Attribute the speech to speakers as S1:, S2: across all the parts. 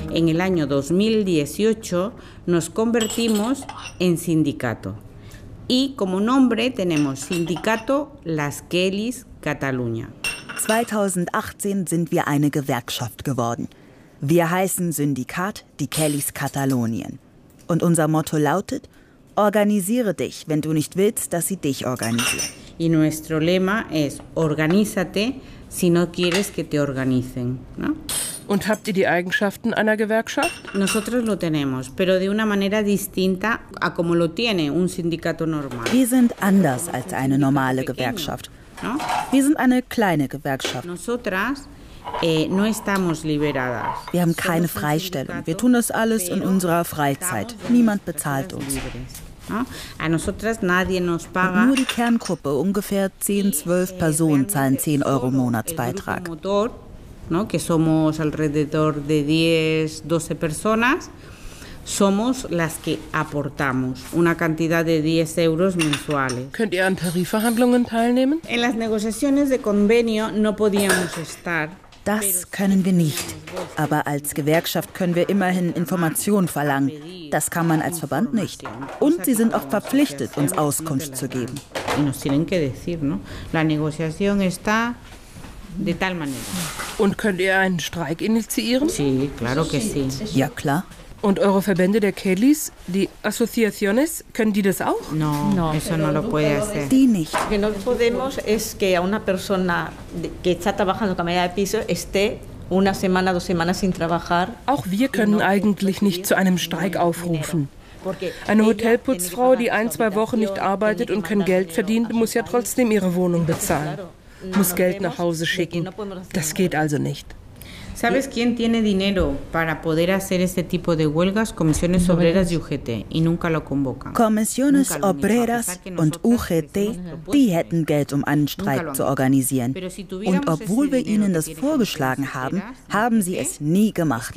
S1: En el año 2018 nos convertimos en sindicato. Y como nombre tenemos Sindicato Las Kellys Catalunya.
S2: 2018 sind wir eine Gewerkschaft geworden. Wir heißen Syndikat Die Kellys Katalonien. Und unser Motto lautet: Organisiere dich, wenn du nicht willst, dass sie dich organisieren.
S1: Y nuestro lema es: Organízate si no quieres que te organicen, ¿no?
S3: Und habt ihr die Eigenschaften einer Gewerkschaft?
S1: Nosotros lo tenemos, pero de una manera distinta a como lo tiene un sindicato normal.
S2: Wir sind anders als eine normale Gewerkschaft. Wir sind eine kleine Gewerkschaft.
S1: Nosotras no estamos liberadas.
S2: Wir haben keine Freistellung. Wir tun das alles in unserer Freizeit. Niemand bezahlt uns.
S1: A nosotras nadie nos paga.
S2: Und nur die Kerngruppe, ungefähr 10, 12 Personen, zahlen 10 € Monatsbeitrag.
S1: ¿No? Que somos alrededor de 10, 12 personas, somos las que aportamos una cantidad de 10 € mensuales.
S3: Könnt ihr an Tarifverhandlungen teilnehmen?
S1: En las negociaciones de convenio no podíamos estar.
S2: Das können wir nicht. Aber als Gewerkschaft können wir immerhin Informationen verlangen. Das kann man als Verband nicht. Und sie sind auch verpflichtet, uns Auskunft zu geben.
S1: Y nos tienen que decir, ¿no? La negociación está de tal manera.
S3: Und könnt ihr einen Streik initiieren?
S1: Sí, claro que sí.
S2: Ja, klar.
S3: Und eure Verbände der Kellys, die Asociaciones, können die das auch?
S1: No, eso no lo puede hacer.
S2: Die nicht.
S4: Lo que no podemos es que a una persona que está trabajando camarera de piso esté una semana, 2 semanas sin trabajar.
S3: Auch wir können eigentlich nicht zu einem Streik aufrufen. Eine Hotelputzfrau, die 1, 2 Wochen nicht arbeitet und kein Geld verdient, muss ja trotzdem ihre Wohnung bezahlen. Muss Geld nach Hause schicken. Das geht also nicht.
S1: ¿Sabes quién tiene dinero para poder hacer este tipo de huelgas? Comisiones Obreras y UGT. Y nunca lo convocan.
S2: Comisiones Obreras und UGT, die hätten Geld, um einen Streik zu organisieren. Und obwohl wir ihnen das vorgeschlagen haben, haben sie es nie gemacht.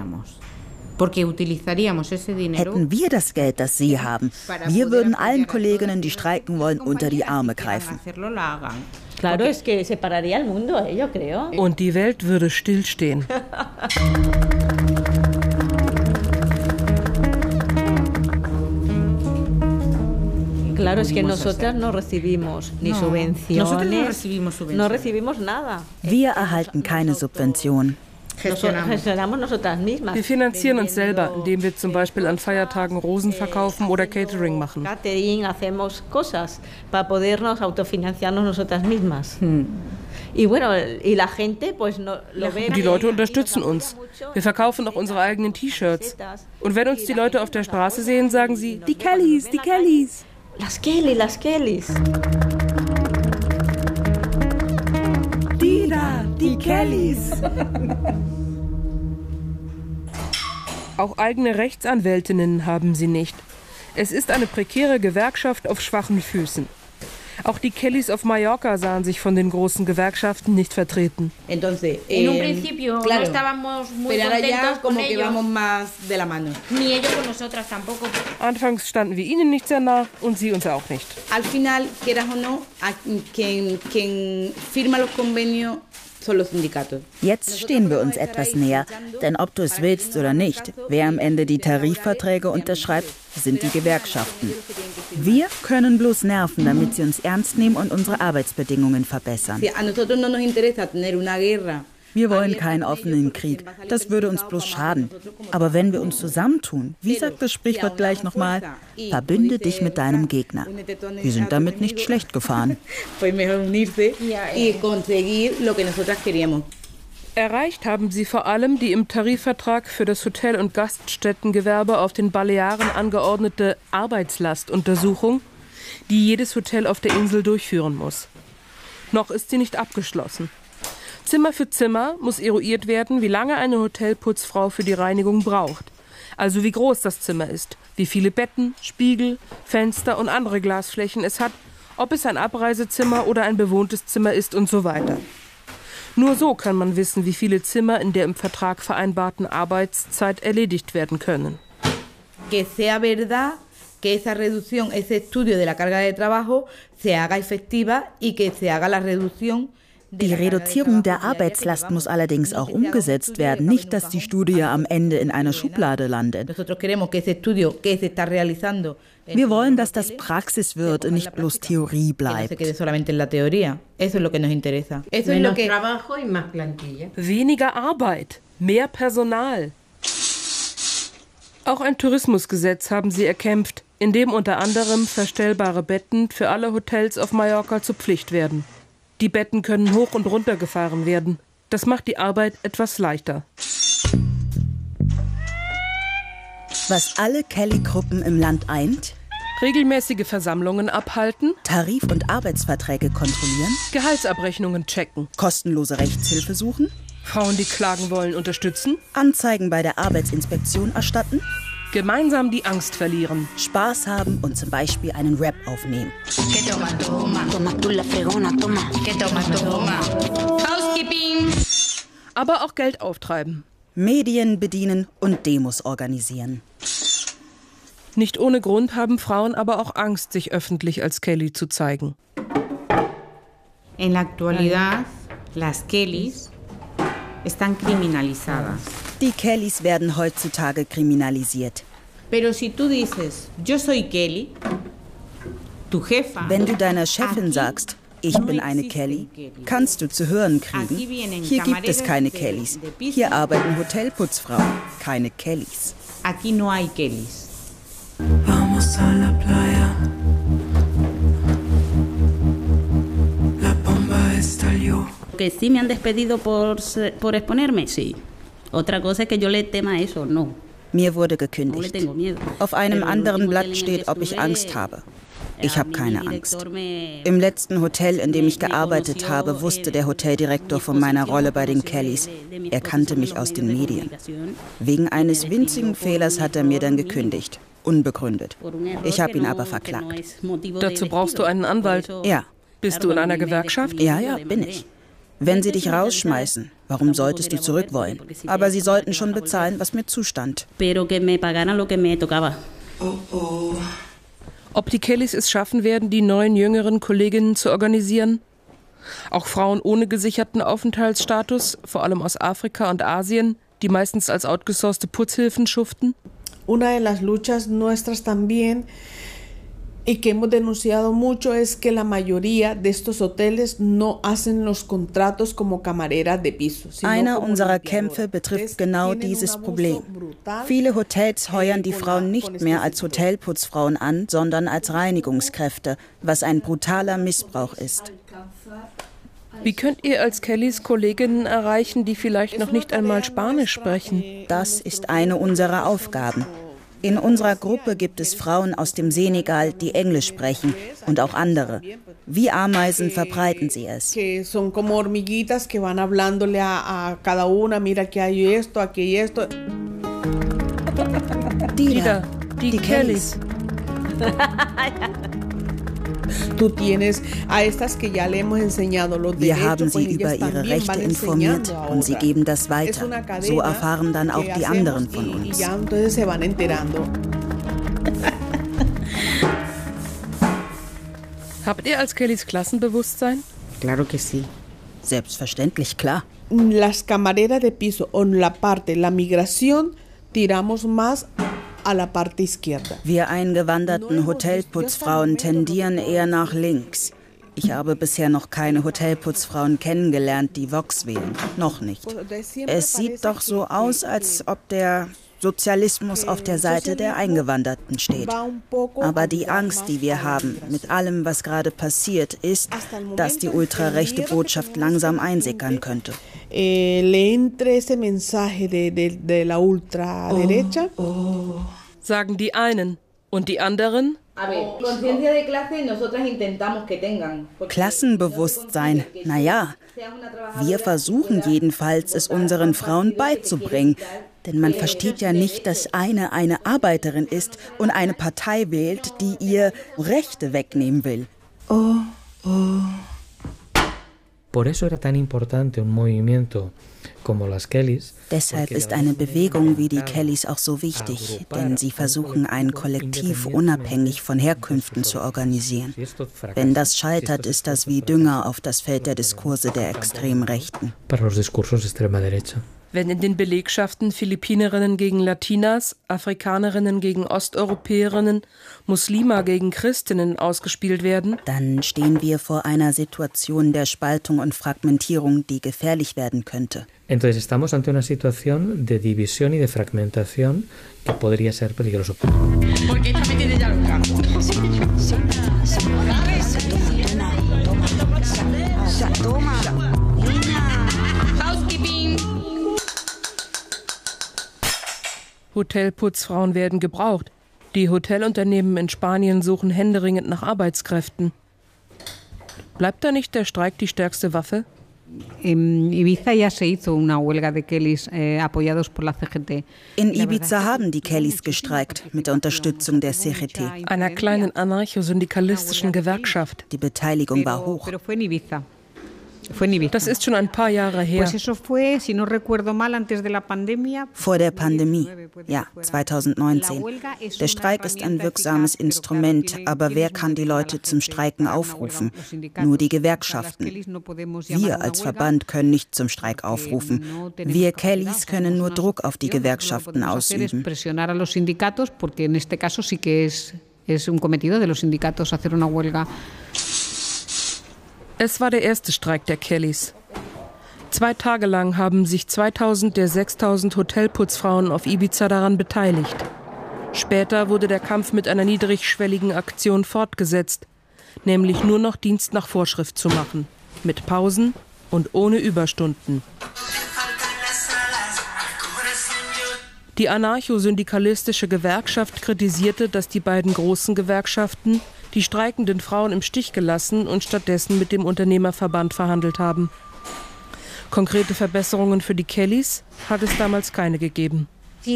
S2: Hätten wir das Geld, das sie haben, wir würden allen Kolleginnen, die streiken wollen, unter die Arme greifen.
S4: Claro, es que separaría el mundo, yo creo.
S3: Und die Welt würde stillstehen.
S4: Claro, es que nosotras no recibimos ni subvenciones.
S1: Nosotros no recibimos subvenciones.
S4: No recibimos nada.
S2: Wir erhalten keine Subventionen.
S3: Wir finanzieren uns selber, indem wir zum Beispiel an Feiertagen Rosen verkaufen oder Catering machen.
S4: Catering, hacemos cosas para podernos autofinanciarnos nosotras mismas. Y bueno, y la gente pues no lo ve.
S3: Die Leute unterstützen uns. Wir verkaufen auch unsere eigenen T-Shirts. Und wenn uns die Leute auf der Straße sehen, sagen sie: Die Kellys, die Kellys.
S4: Las Kellys, las Kellys.
S2: Die Kellys.
S3: Auch eigene Rechtsanwältinnen haben sie nicht. Es ist eine prekäre Gewerkschaft auf schwachen Füßen. Auch die Kellys auf Mallorca sahen sich von den großen Gewerkschaften nicht vertreten.
S5: Entonces, en un principio no estábamos muy contentos con ellos. Ni ellos con nosotras tampoco.
S3: Anfangs standen wir ihnen nicht sehr nah und sie uns auch nicht.
S5: Al final, quieras o no, quien firma los convenios son los sindicatos.
S2: Jetzt stehen wir uns etwas näher, denn ob du es willst oder nicht, wer amEnde die Tarifverträge unterschreibt, sind die Gewerkschaften. Wir können bloß nerven, damit sie uns ernst nehmen und unsere Arbeitsbedingungen verbessern. Wir wollen keinen offenen Krieg, das würde uns bloß schaden. Aber wenn wir uns zusammentun, wie sagt das Sprichwort gleich nochmal, verbünde dich mit deinem Gegner. Wir sind damit nicht schlecht gefahren.
S3: Erreicht haben sie vor allem die im Tarifvertrag für das Hotel- und Gaststättengewerbe auf den Balearen angeordnete Arbeitslastuntersuchung, die jedes Hotel auf der Insel durchführen muss. Noch ist sie nicht abgeschlossen. Zimmer für Zimmer muss eruiert werden, wie lange eine Hotelputzfrau für die Reinigung braucht. Also wie groß das Zimmer ist, wie viele Betten, Spiegel, Fenster und andere Glasflächen es hat, ob es ein Abreisezimmer oder ein bewohntes Zimmer ist und so weiter. Nur so kann man wissen, wie viele Zimmer in der im Vertrag vereinbarten Arbeitszeit erledigt werden können.
S5: Que sea verdad que esa reducción, ese estudio de la carga de trabajo se haga efectiva y que se haga la reducción
S2: Die Reduzierung der Arbeitslast muss allerdings auch umgesetzt werden, nicht, dass die Studie am Ende in einer Schublade landet. Wir wollen, dass das Praxis wird und nicht bloß Theorie bleibt.
S3: Weniger Arbeit, mehr Personal. Auch ein Tourismusgesetz haben sie erkämpft, in dem unter anderem verstellbare Betten für alle Hotels auf Mallorca zur Pflicht werden. Die Betten können hoch und runter gefahren werden. Das macht die Arbeit etwas leichter.
S2: Was alle Kelly-Gruppen im Land eint?
S3: Regelmäßige Versammlungen abhalten,
S2: Tarif- und Arbeitsverträge kontrollieren,
S3: Gehaltsabrechnungen checken,
S2: kostenlose Rechtshilfe suchen,
S3: Frauen, die klagen wollen, unterstützen,
S2: Anzeigen bei der Arbeitsinspektion erstatten,
S3: gemeinsam die Angst verlieren,
S2: Spaß haben und zum Beispiel einen Rap aufnehmen.
S3: aber auch Geld auftreiben.
S2: Medien bedienen und Demos organisieren.
S3: Nicht ohne Grund haben Frauen aber auch Angst, sich öffentlich als Kelly zu zeigen.
S1: En la actualidad, las Kellys están criminalizadas.
S2: Die Kellys werden heutzutage kriminalisiert.
S1: Pero si tú dices, yo soy Kelly, tu jefa...
S2: Wenn du deiner Chefin sagst, ich bin eine Kelly, kannst du zu hören kriegen, hier gibt es keine Kellys. Hier arbeiten Hotelputzfrauen, keine Kellys.
S1: Aquí no hay Kellys.
S6: Vamos a la playa. La bomba estalló.
S7: Que sí me han despedido por exponerme, sí. Otra cosa es que yo le tema eso, no.
S2: Mir wurde
S7: No le
S2: gekündigt.
S7: tengo miedo.
S2: Auf einem
S7: Pero el
S2: anderen
S7: último
S2: Blatt
S7: hotel en el
S2: steht,
S7: que
S2: ob ich
S7: estuve,
S2: Angst habe. Ich habe keine Angst.
S7: director me-
S2: Im letzten Hotel, in dem ich
S7: me
S2: gearbeitet
S7: conoció,
S2: habe, wusste der Hoteldirektor von meiner Rolle bei den Kellys. Er kannte mich aus den Medien. Wegen eines winzigen Fehlers hat er mir dann gekündigt. Unbegründet. Ich habe ihn aber verklagt.
S3: Dazu brauchst du einen Anwalt.
S2: Ja.
S3: Bist du in einer Gewerkschaft?
S2: Ja, bin ich. Wenn sie dich rausschmeißen, warum solltest du zurück wollen? Aber sie sollten schon bezahlen, was mir zustand.
S7: Pero que me pagaran lo que me tocaba.
S3: Ob die Kellys es schaffen werden, die neuen jüngeren Kolleginnen zu organisieren? Auch Frauen ohne gesicherten Aufenthaltsstatus, vor allem aus Afrika und Asien, die meistens als outgesourcete Putzhilfen schuften?
S8: Una de las luchas nuestras también y que hemos denunciado mucho es que la mayoría de estos hoteles no hacen los contratos como camareras de piso.
S2: Einer unserer Kämpfe betrifft genau dieses Problem. Viele Hotels heuern die Frauen nicht mehr als Hotelputzfrauen an, sondern als Reinigungskräfte, was ein brutaler Missbrauch ist.
S3: Wie könnt ihr als Kellys Kolleginnen erreichen, die vielleicht noch nicht einmal Spanisch sprechen?
S2: Das ist eine unserer Aufgaben. In unserer Gruppe gibt es Frauen aus dem Senegal, die Englisch sprechen und auch andere. Wie Ameisen verbreiten sie es.
S8: Que son como hormiguitas que van hablándole a cada una, mira que hay esto, aquí hay esto.
S2: Die da,
S3: die Kellys.
S8: Tú tienes a estas que ya le hemos enseñado los
S2: Wir
S8: derechos,
S2: haben sie
S8: pues
S2: über
S8: ellas
S2: ihre
S8: también
S2: Rechte
S8: van
S2: informiert
S8: enseñando a
S2: und sie
S8: otras.
S2: geben das
S8: Es
S2: weiter.
S8: una cadena
S2: So erfahren dann auch
S8: que
S2: die
S8: hacemos
S2: anderen von
S8: y
S2: uns.
S8: ya entonces se van enterando.
S3: Habt ihr als Kellys Klassenbewusstsein?
S1: Claro que sí.
S2: Selbstverständlich, klar.
S8: Las camareras de piso o la parte, la migración, tiramos más a la parte izquierda.
S2: Wir eingewanderten Hotelputzfrauen tendieren eher nach links. Ich habe bisher noch keine Hotelputzfrauen kennengelernt, die Vox wählen. Noch nicht. Es sieht doch so aus, als ob der Sozialismus auf der Seite der Eingewanderten steht. Aber die Angst, die wir haben mit allem, was gerade passiert, ist, dass die ultrarechte Botschaft langsam einsickern könnte.
S8: Le entre ese mensaje de la ultraderecha.
S3: Sagen die einen. Und die anderen?
S2: Klassenbewusstsein, naja, wir versuchen jedenfalls, es unseren Frauen beizubringen. Denn man versteht ja nicht, dass eine Arbeiterin ist und eine Partei wählt, die ihr Rechte wegnehmen will. Deshalb ist eine Bewegung wie die Kellys auch so wichtig, denn sie versuchen, ein Kollektiv unabhängig von Herkünften zu organisieren. Wenn das scheitert, ist das wie Dünger auf das Feld der Diskurse der extremen Rechten.
S3: Wenn in den Belegschaften Philippinerinnen gegen Latinas, Afrikanerinnen gegen Osteuropäerinnen, Muslima gegen Christinnen ausgespielt werden,
S2: dann stehen wir vor einer Situation der Spaltung und Fragmentierung, die gefährlich werden könnte.
S9: Entonces estamos ante una situación de división y de fragmentación que podría ser peligroso. Porque esta me tiene ya loca. Toma.
S3: Housekeeping. Hotelputzfrauen werden gebraucht. Die Hotelunternehmen in Spanien suchen händeringend nach Arbeitskräften. Bleibt da nicht der Streik die stärkste Waffe?
S2: In Ibiza haben die Kellys gestreikt, mit der Unterstützung der CGT.
S3: Einer kleinen anarcho-syndikalistischen Gewerkschaft.
S2: Die Beteiligung war hoch.
S3: Das ist schon ein paar Jahre her.
S2: Vor der Pandemie, ja, 2019. Der Streik ist ein wirksames Instrument, aber wer kann die Leute zum Streiken aufrufen? Nur die Gewerkschaften. Wir als Verband können nicht zum Streik aufrufen. Wir Kellys können nur Druck auf die Gewerkschaften ausüben.
S3: Es war der erste Streik der Kellys. 2 Tage lang haben sich 2000 der 6000 Hotelputzfrauen auf Ibiza daran beteiligt. Später wurde der Kampf mit einer niedrigschwelligen Aktion fortgesetzt, nämlich nur noch Dienst nach Vorschrift zu machen, mit Pausen und ohne Überstunden. Die anarcho-syndikalistische Gewerkschaft kritisierte, dass die beiden großen Gewerkschaften die streikenden Frauen im Stich gelassen und stattdessen mit dem Unternehmerverband verhandelt haben. Konkrete Verbesserungen für die Kellys hat es damals keine gegeben.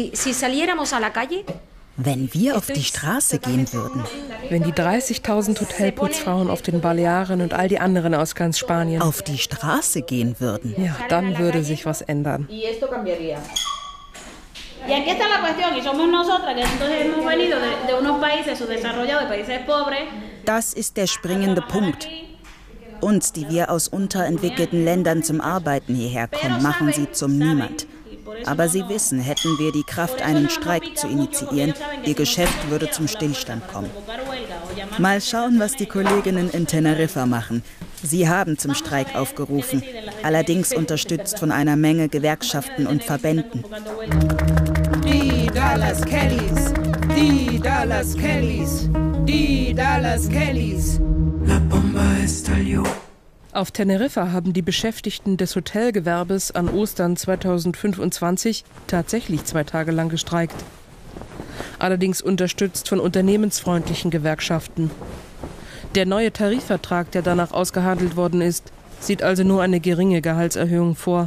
S2: Wenn wir auf die Straße gehen würden.
S3: Wenn die 30.000 Hotelputzfrauen auf den Balearen und all die anderen aus ganz Spanien
S2: auf die Straße gehen würden.
S3: Ja, dann würde sich was ändern.
S7: Y aquí está la cuestión, y somos nosotras que entonces hemos venido de unos países subdesarrollados, de países pobres.
S2: Das ist der springende Punkt. Uns, die wir aus unterentwickelten Ländern zum Arbeiten hierher kommen, machen sie zum Niemand. Aber sie wissen, hätten wir die Kraft, einen Streik zu initiieren, ihr Geschäft würde zum Stillstand kommen. Mal schauen, was die Kolleginnen in Teneriffa machen. Sie haben zum Streik aufgerufen, allerdings unterstützt von einer Menge Gewerkschaften und Verbänden.
S10: Die Dallas Kellys, die Dallas Kellys, die Dallas Kellys.
S6: La bomba estalló.
S3: Auf Teneriffa haben die Beschäftigten des Hotelgewerbes an Ostern 2025 tatsächlich 2 Tage lang gestreikt. Allerdings unterstützt von unternehmensfreundlichen Gewerkschaften. Der neue Tarifvertrag, der danach ausgehandelt worden ist, sieht also nur eine geringe Gehaltserhöhung vor.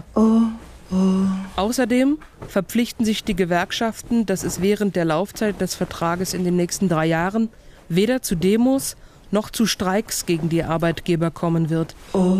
S3: Außerdem verpflichten sich die Gewerkschaften, dass es während der Laufzeit des Vertrages in den nächsten 3 Jahren weder zu Demos noch zu Streiks gegen die Arbeitgeber kommen wird.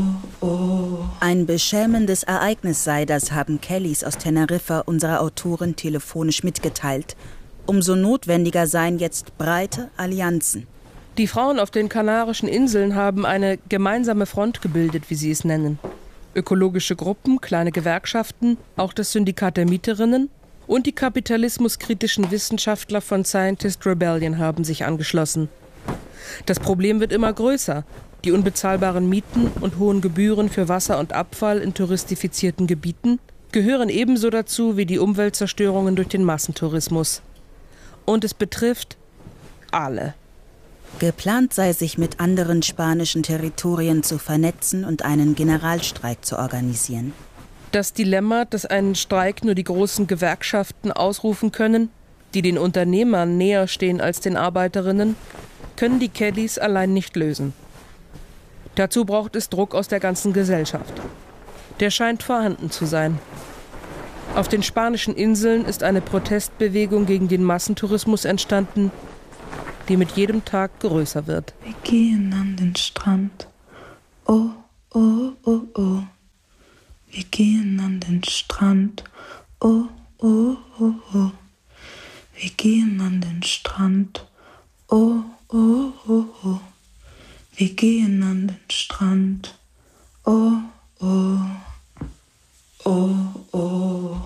S2: Ein beschämendes Ereignis sei das, haben Kellys aus Teneriffa unserer Autorin telefonisch mitgeteilt. Umso notwendiger seien jetzt breite Allianzen.
S3: Die Frauen auf den Kanarischen Inseln haben eine gemeinsame Front gebildet, wie sie es nennen. Ökologische Gruppen, kleine Gewerkschaften, auch das Syndikat der Mieterinnen und die kapitalismuskritischen Wissenschaftler von Scientist Rebellion haben sich angeschlossen. Das Problem wird immer größer. Die unbezahlbaren Mieten und hohen Gebühren für Wasser und Abfall in touristifizierten Gebieten gehören ebenso dazu wie die Umweltzerstörungen durch den Massentourismus. Und es betrifft alle.
S2: Geplant sei, sich mit anderen spanischen Territorien zu vernetzen und einen Generalstreik zu organisieren.
S3: Das Dilemma, dass einen Streik nur die großen Gewerkschaften ausrufen können, die den Unternehmern näher stehen als den Arbeiterinnen, können die Kellys allein nicht lösen. Dazu braucht es Druck aus der ganzen Gesellschaft. Der scheint vorhanden zu sein. Auf den spanischen Inseln ist eine Protestbewegung gegen den Massentourismus entstanden, die mit jedem Tag größer wird.
S6: Wir gehen an den Strand. Oh, oh, oh, oh. Wir gehen an den Strand, oh, oh, oh, oh. Wir gehen an den Strand, oh, oh, oh, oh. Wir gehen an den Strand, oh, oh, oh, oh.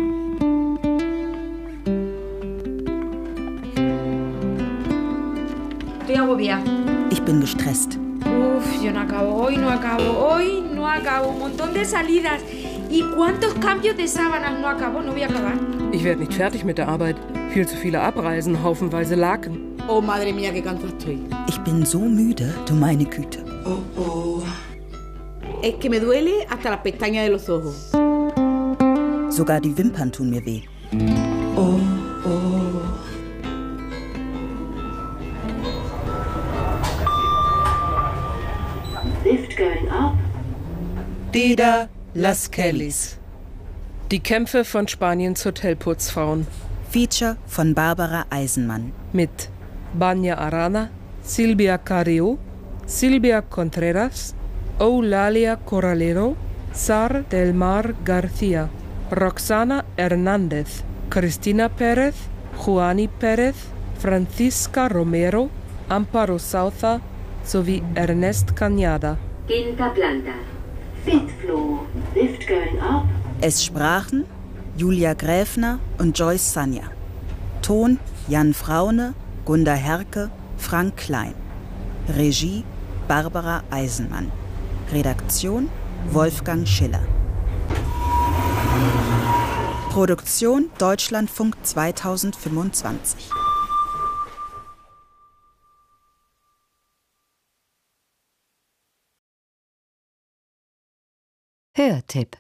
S2: Ich bin gestresst.
S11: Uf, yo no acabo hoy, no acabo. Un montón de salidas. ¿Y cuántos cambios de sábanas no acabo? No voy a acabar.
S3: Ich werde nicht fertig mit der Arbeit. Viel zu viele Abreisen, haufenweise Laken.
S5: Oh, madre mía, qué cansada estoy.
S2: Ich bin so müde, du meine Güte.
S5: Oh, oh. Es que me duele hasta las pestañas de los ojos.
S2: Sogar die Wimpern tun mir weh.
S6: Oh, oh.
S10: Lift going up. Dida Las Kellys.
S3: Die Kämpfe von Spaniens Hotelputzfrauen.
S2: Feature von Barbara Eisenmann.
S3: Mit Banya Arana, Silvia Carrió, Silvia Contreras, Eulalia Corralero, Sar del Mar García, Roxana Hernández, Cristina Pérez, Juani Pérez, Francisca Romero, Amparo Sauza sowie Ernest Cañada.
S10: Quinta planta. Fifth floor. Lift going up.
S2: Es sprachen Julia Gräfner und Joyce Sanja. Ton Jan Fraune, Gunda Herke, Frank Klein. Regie Barbara Eisenmann. Redaktion Wolfgang Schiller. Produktion Deutschlandfunk 2025.
S12: Hörtipp.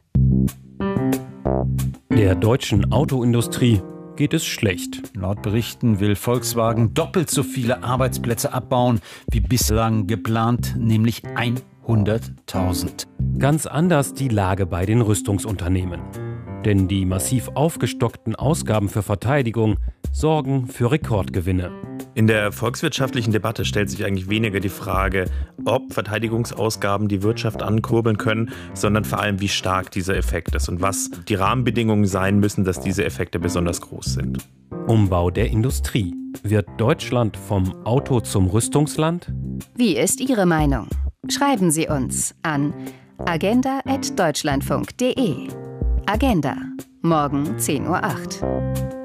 S13: Der deutschen Autoindustrie geht es schlecht.
S14: Laut Berichten will Volkswagen doppelt so viele Arbeitsplätze abbauen wie bislang geplant, nämlich 100.000.
S13: Ganz anders die Lage bei den Rüstungsunternehmen. Denn die massiv aufgestockten Ausgaben für Verteidigung sorgen für Rekordgewinne.
S15: In der volkswirtschaftlichen Debatte stellt sich eigentlich weniger die Frage, ob Verteidigungsausgaben die Wirtschaft ankurbeln können, sondern vor allem, wie stark dieser Effekt ist und was die Rahmenbedingungen sein müssen, dass diese Effekte besonders groß sind.
S13: Umbau der Industrie. Wird Deutschland vom Auto zum Rüstungsland?
S12: Wie ist Ihre Meinung? Schreiben Sie uns an agenda@deutschlandfunk.de. Agenda. Morgen 10:08 Uhr.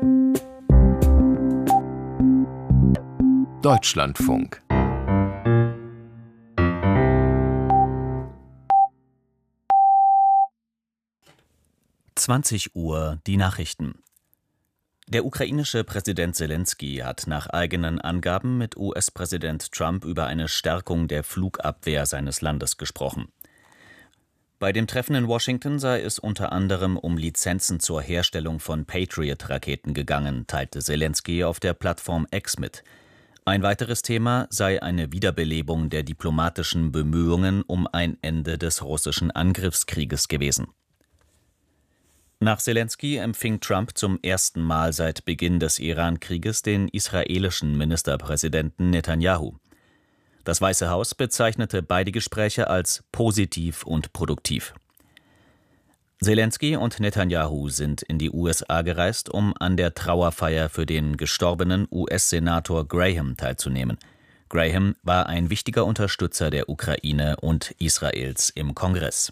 S16: Deutschlandfunk.
S17: Uhr, die Nachrichten. Der ukrainische Präsident Selenskyj hat nach eigenen Angaben mit US-Präsident Trump über eine Stärkung der Flugabwehr seines Landes gesprochen. Bei dem Treffen in Washington sei es unter anderem um Lizenzen zur Herstellung von Patriot-Raketen gegangen, teilte Selenskyj auf der Plattform X mit. Ein weiteres Thema sei eine Wiederbelebung der diplomatischen Bemühungen um ein Ende des russischen Angriffskrieges gewesen. Nach Selenskyj empfing Trump zum ersten Mal seit Beginn des Iran-Krieges den israelischen Ministerpräsidenten Netanyahu. Das Weiße Haus bezeichnete beide Gespräche als positiv und produktiv. Selenskyj und Netanyahu sind in die USA gereist, um an der Trauerfeier für den gestorbenen US-Senator Graham teilzunehmen. Graham war ein wichtiger Unterstützer der Ukraine und Israels im Kongress.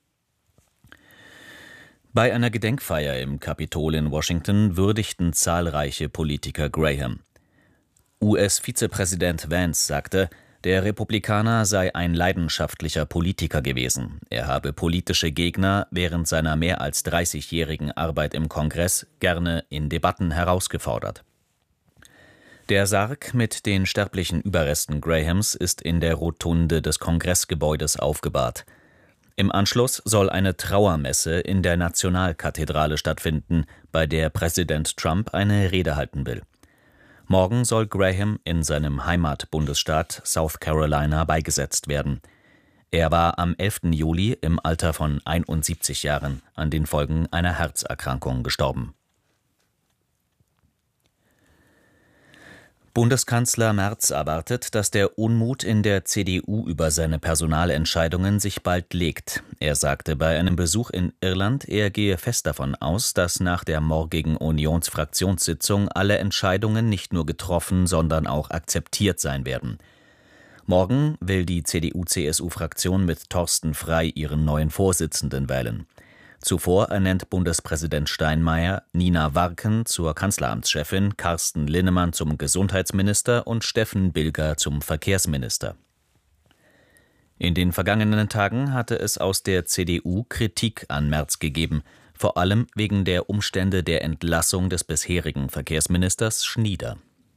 S17: Bei einer Gedenkfeier im Kapitol in Washington würdigten zahlreiche Politiker Graham. US-Vizepräsident Vance sagte, der Republikaner sei ein leidenschaftlicher Politiker gewesen. Er habe politische Gegner während seiner mehr als 30-jährigen Arbeit im Kongress gerne in Debatten herausgefordert. Der Sarg mit den sterblichen Überresten Grahams ist in der Rotunde des Kongressgebäudes aufgebahrt. Im Anschluss soll eine Trauermesse in der Nationalkathedrale stattfinden, bei der Präsident Trump eine Rede halten will. Morgen soll Graham in seinem Heimatbundesstaat South Carolina beigesetzt werden. Er war am 11. Juli im Alter von 71 Jahren an den Folgen einer Herzerkrankung gestorben. Bundeskanzler Merz erwartet, dass der Unmut in der CDU über seine Personalentscheidungen sich bald legt. Er sagte bei einem Besuch in Irland, er gehe fest davon aus, dass nach der morgigen Unionsfraktionssitzung alle Entscheidungen nicht nur getroffen, sondern auch akzeptiert sein werden. Morgen will die CDU-CSU-Fraktion mit Thorsten Frey ihren neuen Vorsitzenden wählen. Zuvor ernennt Bundespräsident Steinmeier Nina Warken zur Kanzleramtschefin, Carsten Linnemann zum Gesundheitsminister und Steffen Bilger zum Verkehrsminister. In den vergangenen Tagen hatte es aus der CDU Kritik an Merz gegeben, vor allem wegen der Umstände der Entlassung des bisherigen Verkehrsministers Schnieder.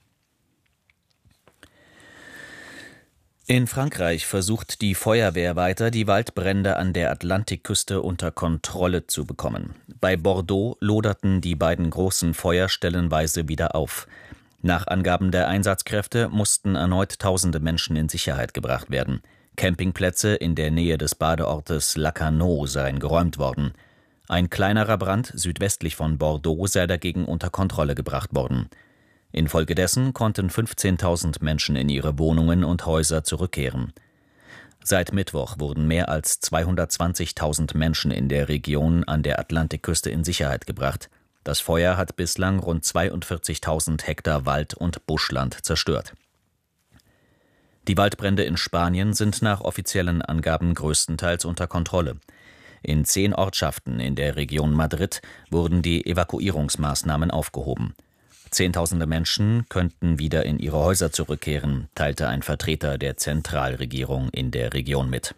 S17: In Frankreich versucht die Feuerwehr weiter, die Waldbrände an der Atlantikküste unter Kontrolle zu bekommen. Bei Bordeaux loderten die beiden großen Feuer stellenweise wieder auf. Nach Angaben der Einsatzkräfte mussten erneut tausende Menschen in Sicherheit gebracht werden. Campingplätze in der Nähe des Badeortes Lacanau seien geräumt worden. Ein kleinerer Brand südwestlich von Bordeaux sei dagegen unter Kontrolle gebracht worden. Infolgedessen konnten 15.000 Menschen in ihre Wohnungen und Häuser zurückkehren. Seit Mittwoch wurden mehr als 220.000 Menschen in der Region an der Atlantikküste in Sicherheit gebracht. Das Feuer hat bislang rund 42.000 Hektar Wald und Buschland zerstört. Die Waldbrände in Spanien sind nach offiziellen Angaben größtenteils unter Kontrolle. In 10 Ortschaften in der Region Madrid wurden die Evakuierungsmaßnahmen aufgehoben. Zehntausende Menschen könnten wieder in ihre Häuser zurückkehren, teilte ein Vertreter der Zentralregierung in der Region mit.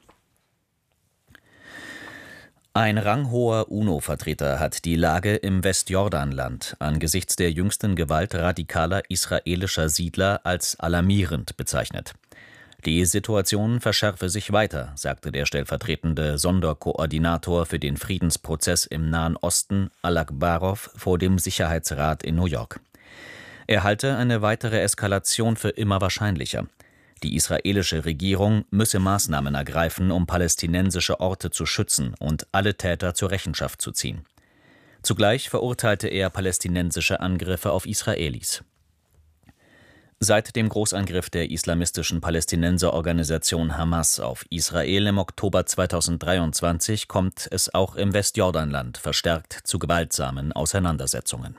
S17: Ein ranghoher UNO-Vertreter hat die Lage im Westjordanland angesichts der jüngsten Gewalt radikaler israelischer Siedler als alarmierend bezeichnet. Die Situation verschärfe sich weiter, sagte der stellvertretende Sonderkoordinator für den Friedensprozess im Nahen Osten, Al-Akbarov, vor dem Sicherheitsrat in New York. Er halte eine weitere Eskalation für immer wahrscheinlicher. Die israelische Regierung müsse Maßnahmen ergreifen, um palästinensische Orte zu schützen und alle Täter zur Rechenschaft zu ziehen. Zugleich verurteilte er palästinensische Angriffe auf Israelis. Seit dem Großangriff der islamistischen Palästinenserorganisation Hamas auf Israel im Oktober 2023 kommt es auch im Westjordanland verstärkt zu gewaltsamen Auseinandersetzungen.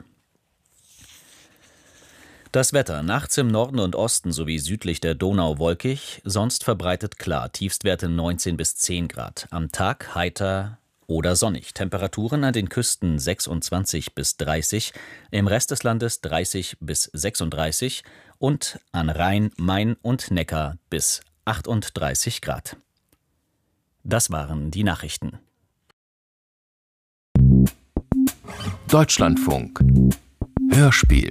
S17: Das Wetter: nachts im Norden und Osten sowie südlich der Donau wolkig, sonst verbreitet klar, Tiefstwerte 19 bis 10 Grad. Am Tag heiter oder sonnig. Temperaturen an den Küsten 26 bis 30, im Rest des Landes 30 bis 36 und an Rhein, Main und Neckar bis 38 Grad. Das waren die Nachrichten.
S16: Deutschlandfunk Hörspiel.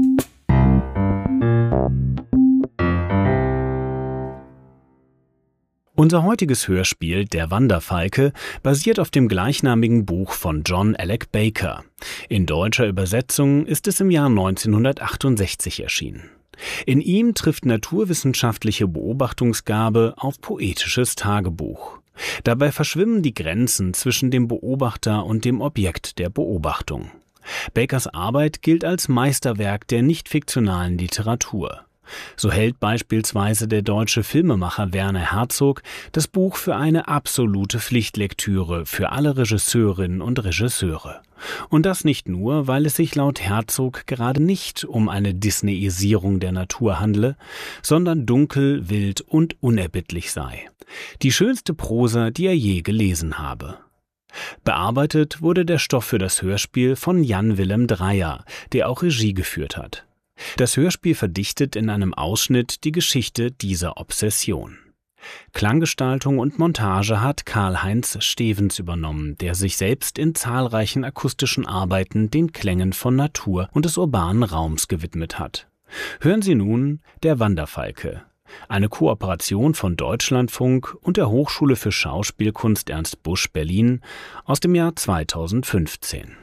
S18: Unser heutiges Hörspiel »Der Wanderfalke« basiert auf dem gleichnamigen Buch von John Alec Baker. In deutscher Übersetzung ist es im Jahr 1968 erschienen. In ihm trifft naturwissenschaftliche Beobachtungsgabe auf poetisches Tagebuch. Dabei verschwimmen die Grenzen zwischen dem Beobachter und dem Objekt der Beobachtung. Bakers Arbeit gilt als Meisterwerk der nicht-fiktionalen Literatur. So hält beispielsweise der deutsche Filmemacher Werner Herzog das Buch für eine absolute Pflichtlektüre für alle Regisseurinnen und Regisseure. Und das nicht nur, weil es sich laut Herzog gerade nicht um eine Disneyisierung der Natur handle, sondern dunkel, wild und unerbittlich sei. Die schönste Prosa, die er je gelesen habe. Bearbeitet wurde der Stoff für das Hörspiel von Jan-Willem Dreyer, der auch Regie geführt hat. Das Hörspiel verdichtet in einem Ausschnitt die Geschichte dieser Obsession. Klanggestaltung und Montage hat Karl-Heinz Stevens übernommen, der sich selbst in zahlreichen akustischen Arbeiten den Klängen von Natur und des urbanen Raums gewidmet hat. Hören Sie nun »Der Wanderfalke«, eine Kooperation von Deutschlandfunk und der Hochschule für Schauspielkunst Ernst Busch Berlin aus dem Jahr 2015.